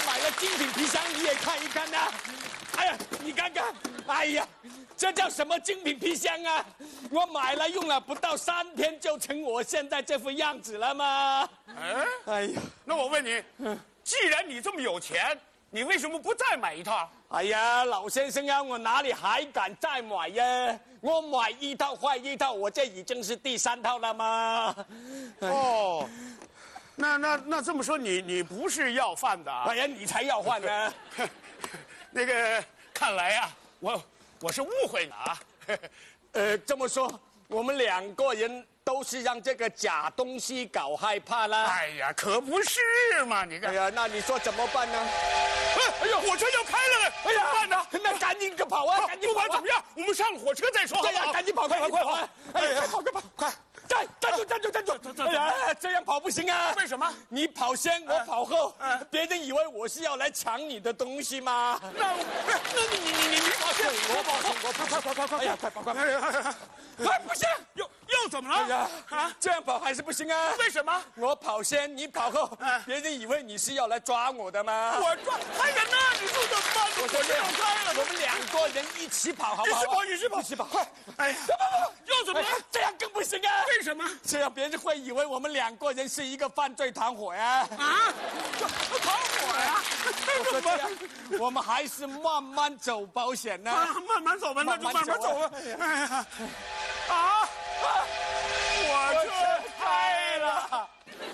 买了精品皮箱，你也看一看呐。哎呀，你看看，哎呀，这叫什么精品皮箱啊？我买了用了不到3天就成我现在这副样子了吗？哎呀， 那我问你，既然你这么有钱，你为什么不再买一套？ 哎呀，老先生啊，我哪里还敢再买呀？我买一套换一套，我这已经是第3套了吗？ 哦，那这么说，你不是要饭的啊？ 哎呀，你才要换呢！ 那个，看来呀、我是误会了啊。 这么说，我们2个人都是让这个假东西搞害怕啦。 哎呀，可不是嘛！你看， 哎呀，那你说怎么办呢？ 哎呦，火车要开了！ 哎呀， 办呢？ 那赶紧跑啊！赶紧跑啊！ 不管怎么样，我们上了火车再说。 对呀，赶紧跑，快跑！哎呀，快跑！站住！哎呀，这样跑不行啊！ 为什么？ 你跑先，我跑后，别人以为我是要来抢你的东西吗？ 那你跑先，我跑后， 快！哎呀，快跑！哎，不行！ 又怎么了？ 哎呀，这样跑还是不行啊！ 为什么？ 我跑先，你跑后，别人以为你是要来抓我的吗？ 我抓！哎呀，那你说怎么办？火车要开了， 我们2个人一起跑，好不好？ 一起跑！ 快！ 哎呀，又怎么了？ 这样更不行啊！ 为什么？ 这样别人会以为我们2个人是一个犯罪团伙呀！ 啊，团伙呀！ 我说这样，我们还是慢慢走保险呢。 慢慢走吧，那就慢慢走吧。哎呀，火车开了。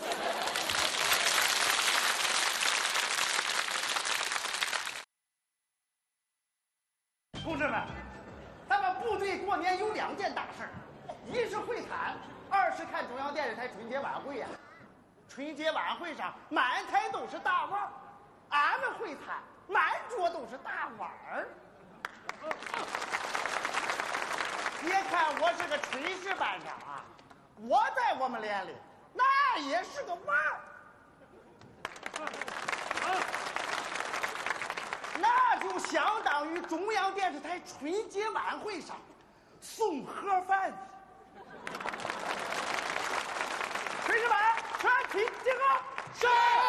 同志们，咱们部队过年有2件大事儿，一是会谈，2是看中央电视台春节晚会呀。春节晚会上满台都是大腕儿，俺们会谈满桌都是大碗儿。别看我是个炊事班长啊，我在我们连里那也是个腕儿。那就相当于中央电视台春节晚会上送盒饭的。炊事班全体集合。是。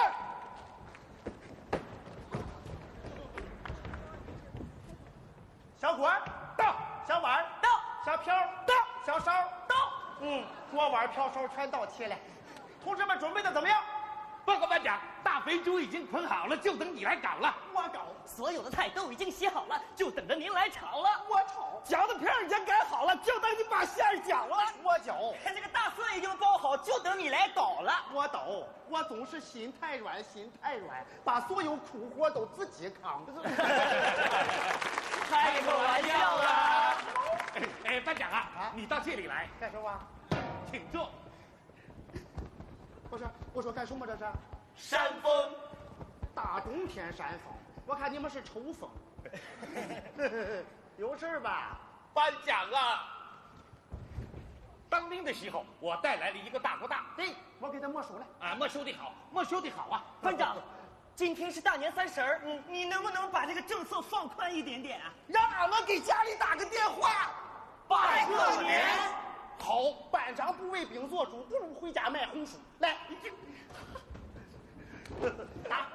小锅到，小碗到，小瓢到，小勺到。锅碗瓢勺全到齐了。同志们准备的怎么样？ 报告班长，大肥猪已经捆好了，就等你来搞了。 我搞。 所有的菜都已经洗好了，就等着您来炒了。 我炒。 饺子皮已经擀好了，就等你把馅儿搅了。 我搅。 这个大蒜已经包好，就等你来捣了。 我捣。我总是心太软，把所有苦活都自己扛。 开个玩笑啦！ 哎，班长啊，你到这里来干什么？ 请坐。 我说干什么这是？ 扇风。 大冬天扇风，我看你们是抽风。有事吧？ 班长啊，当兵的时候我带来了一个大哥大， 对，我给他没收了。 啊，没收的好，没收的好啊。 班长，今天是大年30，你能不能把这个政策放宽一点点啊？ 让俺们给家里打个电话， 拜个年。 好，班长不为兵做主，不如回家卖红薯。来， 打。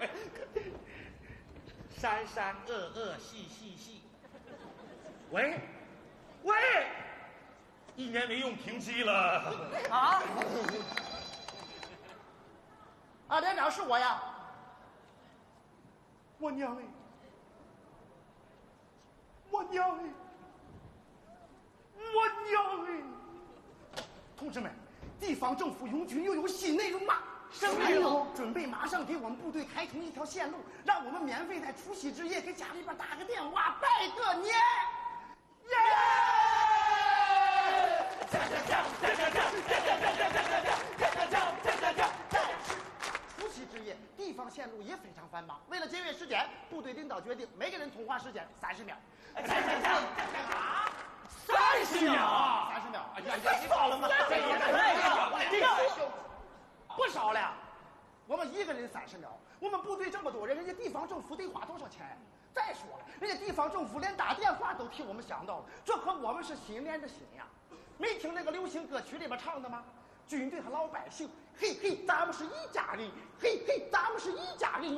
山山恶恶细细细。喂，1年没用停机了。 啊？ 啊，连长是我呀。我娘哎！我娘哎！同志们，地方政府拥军又有新内容了。什么内容？准备马上给我们部队开通一条线路，让我们免费在除夕之夜给家里边打个电话，拜个年。耶！除夕之夜，地方线路也非常繁忙。为了节约时间，部队领导决定每个人通话时间30秒。 干啥 ？30秒 ？30秒。 哎呀，你少了吗？ 不少了，我们一个人30秒。我们部队这么多人，人家地方政府得花多少钱？再说了，人家地方政府连打电话都替我们想到了，这和我们是心连着心呀。没听那个流行歌曲里边唱的吗？军队和老百姓，嘿嘿，咱们是一家人，嘿嘿，咱们是一家人。